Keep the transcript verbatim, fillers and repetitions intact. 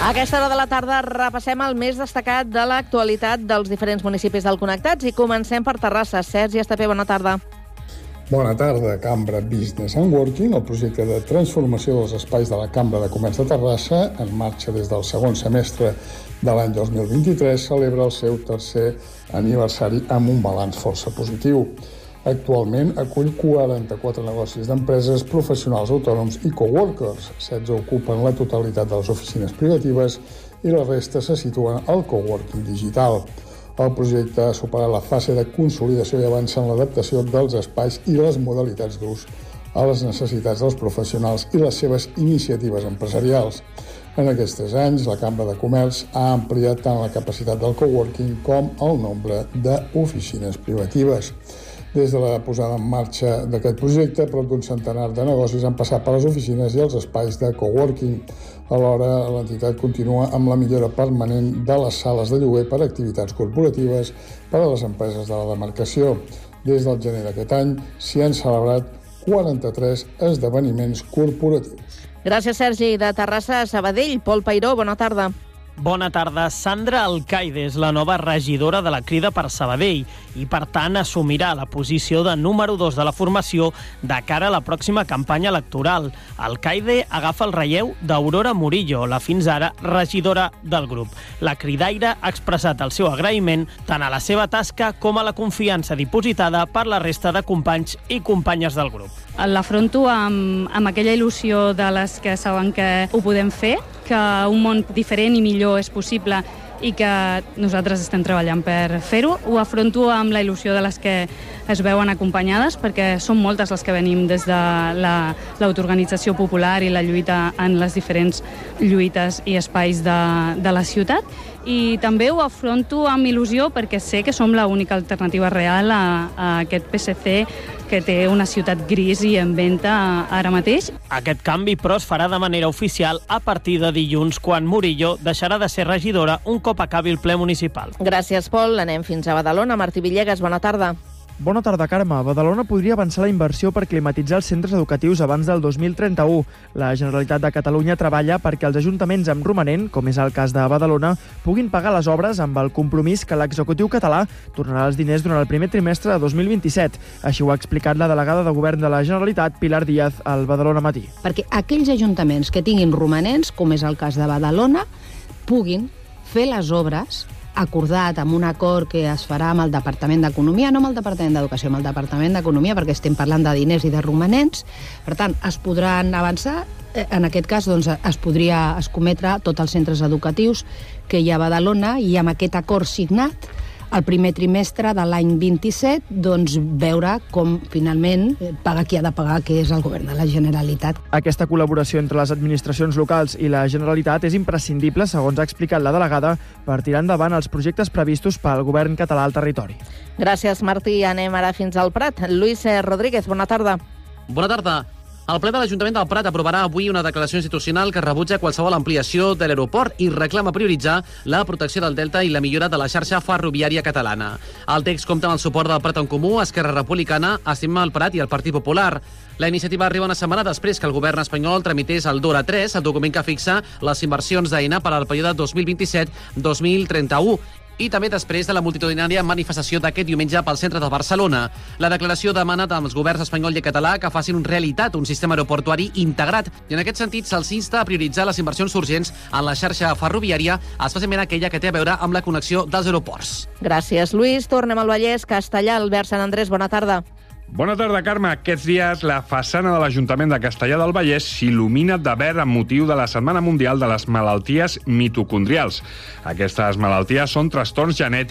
A aquesta hora de la tarda repassem el més destacat de l'actualitat dels diferents municipis del Connectats i comencem per Terrassa. Sergi Estapé, bona tarda. Bona tarda. Cambra Business and Working, el projecte de transformació dels espais de la Cambra de Comerç de Terrassa, en marxa des del segon semestre de l'any dos mil vint-i-tres, celebra el seu tercer aniversari amb un balanç força positiu. Actualment acull quaranta-quatre negocis d'empreses, professionals autònoms i coworkers. setze ocupen la totalitat de les oficines privatives i la resta se situen al coworking digital. El projecte ha superat la fase de consolidació i avança en l'adaptació dels espais i les modalitats d'ús a les necessitats dels professionals i les seves iniciatives empresarials. En aquests tres anys, la Cambra de Comerç ha ampliat tant la capacitat del coworking com el nombre d'oficines privatives. Des de la posada en marxa d'aquest projecte, prop d'un centenar de negocis han passat per les oficines i els espais de coworking. Alhora, l'entitat continua amb la millora permanent de les sales de lloguer per a activitats corporatives per a les empreses de la demarcació. Des del gener d'aquest any s'hi han celebrat quaranta-tres esdeveniments corporatius. Gràcies, Sergi. De Terrassa a Sabadell, Pol Peiró, bona tarda. Bona tarda. Sandra Alcaide és la nova regidora de la Crida per Sabadell i, per tant, assumirà la posició de número dos de la formació de cara a la pròxima campanya electoral. Alcaide agafa el relleu d'Aurora Murillo, la fins ara regidora del grup. La cridaire ha expressat el seu agraïment tant a la seva tasca com a la confiança dipositada per la resta de companys i companyes del grup. L'afronto amb, amb aquella il·lusió de les que saben que ho podem fer, que un món diferent i millor és possible i que nosaltres estem treballant per fer-ho. Ho afronto amb la il·lusió de les que es veuen acompanyades, perquè són moltes les que venim des de la, l'autoorganització popular i la lluita en les diferents lluites i espais de, de la ciutat. I també ho afronto amb il·lusió perquè sé que som l'única alternativa real a, a aquest P S C que té una ciutat gris i en venta ara mateix. Aquest canvi, però, es farà de manera oficial a partir de dilluns, quan Murillo deixarà de ser regidora un cop acabi el ple municipal. Gràcies, Pol. Anem fins a Badalona. Martí Villegas, bona tarda. Bona tarda, Carme. Badalona podria avançar la inversió per climatitzar els centres educatius abans del dos mil trenta-u. La Generalitat de Catalunya treballa perquè els ajuntaments amb romanent, com és el cas de Badalona, puguin pagar les obres amb el compromís que l'executiu català tornarà els diners durant el primer trimestre de dos mil vint-i-set. Així ho ha explicat la delegada de Govern de la Generalitat, Pilar Díaz, al Badalona Matí. Perquè aquells ajuntaments que tinguin romanents, com és el cas de Badalona, puguin fer les obres acordat amb un acord que es farà amb el Departament d'Economia, no amb el Departament d'Educació, amb el Departament d'Economia, perquè estem parlant de diners i de romanents. Per tant, es podran avançar. En aquest cas, doncs, es podria escometre tots els centres educatius que hi ha a Badalona i amb aquest acord signat el primer trimestre de l'any vint-i-set, doncs veure com finalment paga qui ha de pagar, que és el govern de la Generalitat. Aquesta col·laboració entre les administracions locals i la Generalitat és imprescindible, segons ha explicat la delegada, per tirar endavant els projectes previstos pel govern català al territori. Gràcies, Martí. Anem ara fins al Prat. Lluís Rodríguez, bona tarda. Bona tarda. El ple de l'Ajuntament del Prat aprovarà avui una declaració institucional que rebutja qualsevol ampliació de l'aeroport i reclama prioritzar la protecció del Delta i la millora de la xarxa ferroviària catalana. El text compta amb el suport del Prat en Comú, Esquerra Republicana, Estima el Prat i el Partit Popular. La iniciativa arriba una setmana després que el govern espanyol tramités el DORA tres, el document que fixa les inversions d'Aena per al període dos mil vint-i-set dos mil trenta-u. I també després de la multitudinària manifestació d'aquest diumenge pel centre de Barcelona. La declaració demana als governs espanyol i català que facin realitat un sistema aeroportuari integrat i en aquest sentit se'ls insta a prioritzar les inversions urgents en la xarxa ferroviària, especialment aquella que té a veure amb la connexió dels aeroports. Gràcies, Lluís. Tornem al Vallès, Castellà, Albert Sant Andrés, bona tarda. Bona tarda, Carme. Aquests dies la façana de l'Ajuntament de Castellà del Vallès s'il·lumina de verd amb motiu de la Setmana Mundial de les Malalties Mitocondrials. Aquestes malalties són trastorns genètics